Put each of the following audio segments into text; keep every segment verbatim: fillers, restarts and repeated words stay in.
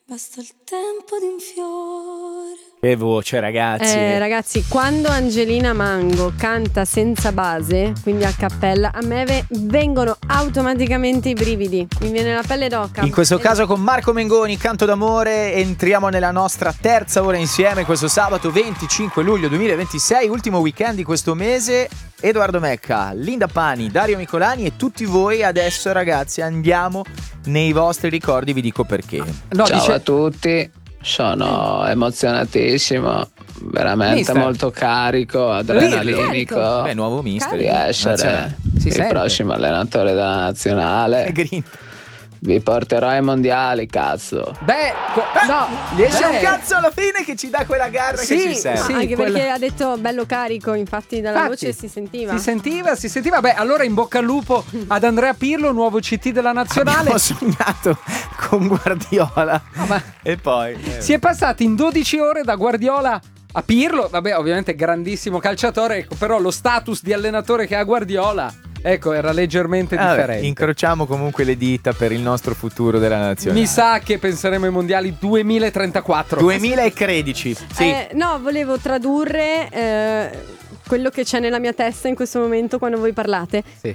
Basta il tempo di un fiore. Che voce, ragazzi. Eh, ragazzi, quando Angelina Mango canta senza base, quindi a cappella, a me ve- vengono automaticamente i brividi. Mi viene la pelle d'oca. In questo E- caso con Marco Mengoni, Canto d'amore, entriamo nella nostra terza ora insieme questo sabato venticinque luglio duemilaventisei, ultimo weekend di questo mese. Edoardo Mecca, Linda Pani, Dario Micolani e tutti voi. Adesso, ragazzi, andiamo nei vostri ricordi, vi dico perché. No, Ciao dice... a tutti, sono emozionatissimo, veramente Mister. molto carico, adrenalinico Beh, nuovo mister. di essere Si il sente. prossimo allenatore della nazionale. Green. Vi porterò ai mondiali, cazzo. Beh, co- no, Gli esce beh, un cazzo alla fine che ci dà quella garra Sì, che ci serve. sì. Anche quella- perché ha detto bello carico, infatti dalla Infatti, voce si sentiva. Si sentiva, si sentiva. Beh, allora in bocca al lupo ad Andrea Pirlo, nuovo C T della nazionale. Abbiamo sognato con Guardiola. ma- E poi eh, Si è passati in dodici ore da Guardiola a Pirlo. Vabbè, ovviamente grandissimo calciatore, ecco, però lo status di allenatore che ha Guardiola, ecco, era leggermente vabbè, differente. incrociamo comunque le dita per il nostro futuro della nazionale. Mi sa che penseremo ai mondiali duemilatrentaquattro. duemilatredici. Sì. Eh, no, volevo tradurre eh, quello che c'è nella mia testa in questo momento quando voi parlate. Sì.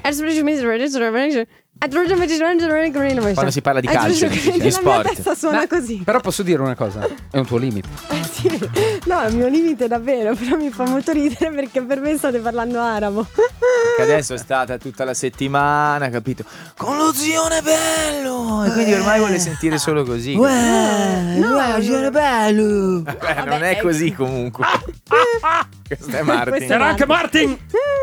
Quando si parla di calcio, dici, di la sport. mia testa suona Ma- così. Però posso dire una cosa, è un tuo limite. Eh, sì. No, il mio limite davvero, però mi fa molto ridere perché per me state parlando arabo. Che adesso è stata tutta la settimana, capito? Con lo zione bello! E quindi ormai vuole sentire solo così. no, lo zione bello! Eh, non Vabbè, è così comunque. Questo è Martin. Questo è C'era anche Martin!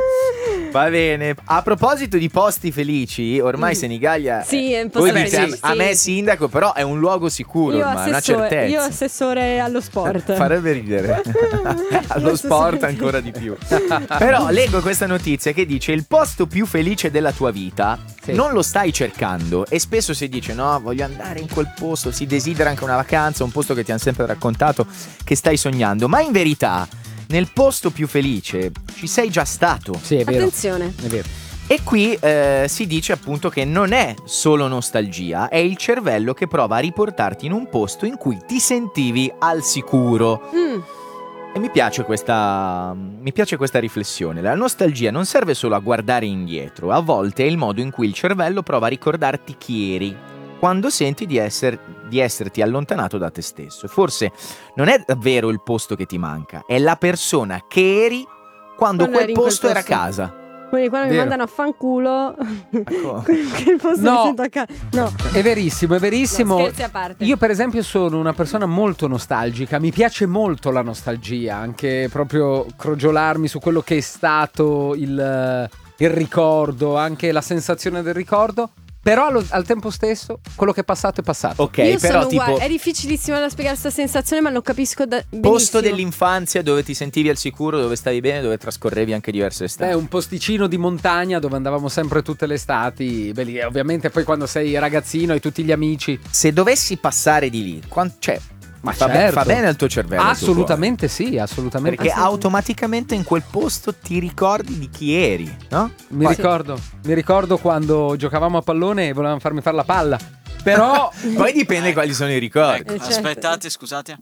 Va bene. A proposito di posti felici, ormai Senigallia. Sì, è un voi posto dite felice, a, a sì. me sindaco, però è un luogo sicuro Io ormai, una assessore, certezza. io assessore allo sport. Farebbe ridere. Allo Io sport assessore- ancora di più. Però leggo questa notizia che dice: il posto più felice della tua vita Sì. non lo stai cercando. E spesso si dice: no, voglio andare in quel posto. Si desidera anche una vacanza, un posto che ti hanno sempre raccontato che stai sognando. Ma in verità nel posto più felice ci sei già stato. Sì, è vero. Attenzione. È vero. E qui eh, si dice appunto che non è solo nostalgia, è il cervello che prova a riportarti in un posto in cui ti sentivi al sicuro. Mm. E mi piace questa mi piace questa riflessione. La nostalgia non serve solo a guardare indietro, a volte è il modo in cui il cervello prova a ricordarti chi eri quando senti di, esser, di esserti allontanato da te stesso. Forse non è davvero il posto che ti manca, è la persona che eri quando, Quando quel eri in quel posto era posto. casa. Quindi quando Vero. mi mandano a fanculo Ecco. che il posto No. mi sento a casa. No, È verissimo, è verissimo. No, scherzi a parte. Io per esempio sono una persona molto nostalgica, mi piace molto la nostalgia, anche proprio crogiolarmi su quello che è stato il, il ricordo, anche la sensazione del ricordo. Però allo- al tempo stesso quello che è passato è passato. Ok, io però sono tipo uguale. È difficilissimo da spiegare questa sensazione, ma lo capisco da benissimo. posto dell'infanzia dove ti sentivi al sicuro, dove stavi bene, dove trascorrevi anche diverse È estate. un posticino di montagna dove andavamo sempre tutte le estati. Beh, lì, ovviamente poi quando sei ragazzino hai tutti gli amici. Se dovessi passare di lì, quan- cioè, Ma fa, be- certo. fa bene al tuo cervello, al tuo Assolutamente sì, cuore. assolutamente. Perché sì. automaticamente in quel posto ti ricordi di chi eri, no? Mi Poi- ricordo, mi ricordo quando giocavamo a pallone e volevano farmi fare la palla. Però Poi dipende quali sono i ricordi. Eh, certo. Aspettate, scusate.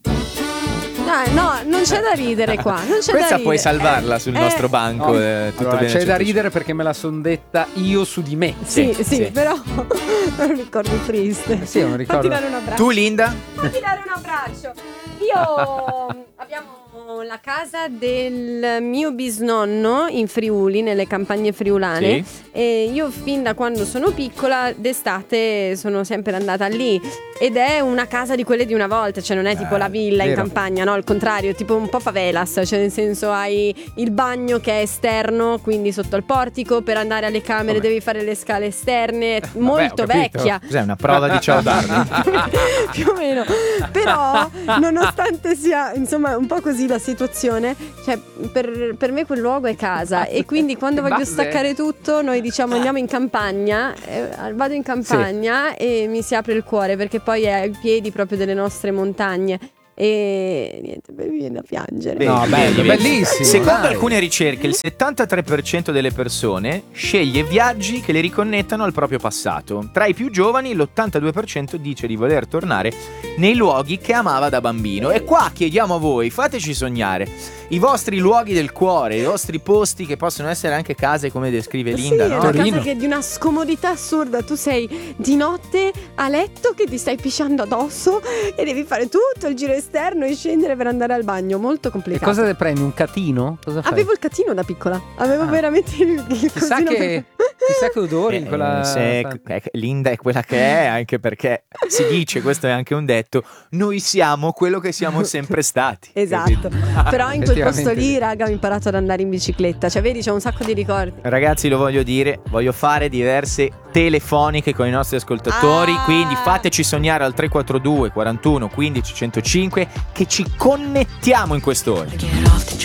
No, no, non c'è da ridere qua. Non c'è da Questa ridere. puoi salvarla sul Eh, nostro banco. no. eh, tutto Allora, bene, c'è da certo. ridere perché me la son detta io su di me. Sì, Sì, sì, sì. però è un ricordo triste. Sì, è un ricordo. Fatti dare un abbraccio. Tu, Linda? Fatti dare un abbraccio. Io abbiamo la casa del mio bisnonno in Friuli, nelle campagne friulane. Sì. E io fin da quando sono piccola d'estate sono sempre andata lì. Ed è una casa di quelle di una volta, cioè non è tipo Eh, la villa in vero. campagna, no, al contrario, tipo un po' favelas, cioè nel senso hai il bagno che è esterno, quindi sotto al portico, per andare alle camere Vabbè. devi fare le scale esterne, molto ho capito. vecchia. Cos'è, una prova di ciao Darwin? Più o meno. Però nonostante sia insomma un po' così la situazione, cioè per, per me quel luogo è casa e quindi quando Che voglio base. staccare tutto noi diciamo andiamo in campagna, eh, vado in campagna e mi si apre il cuore perché poi è ai piedi proprio delle nostre montagne. E niente, mi viene da piangere. Beh, No, Bene, bello, bene. bellissimo. Secondo dai. alcune ricerche, il settantatré per cento delle persone sceglie viaggi che le riconnettano al proprio passato. Tra i più giovani, l'ottantadue per cento dice di voler tornare nei luoghi che amava da bambino. E qua chiediamo a voi, fateci sognare i vostri luoghi del cuore, i vostri posti che possono essere anche case come descrive Linda, sì, no? è una Torino. casa che è di una scomodità assurda. Tu sei di notte a letto che ti stai pisciando addosso e devi fare tutto il giro esterno e scendere per andare al bagno. Molto E complicato. cosa te prendi? Un catino? Cosa fai? Avevo il catino da piccola. Avevo Ah. veramente il, il Chissà cosino che, chissà che odori in Eh, quella... se- eh, Linda è quella che è, anche perché si dice, questo è anche un detto, noi siamo quello che siamo sempre stati. Esatto. Però in quel posto Effettivamente. lì, raga, ho imparato ad andare in bicicletta. Cioè, vedi, c'ho un sacco di ricordi. Ragazzi, lo voglio dire, voglio fare diverse telefoniche con i nostri ascoltatori, Ah! quindi fateci sognare al tre quattro due quarantuno quindici centocinque che ci connettiamo in quest'ora. Get off the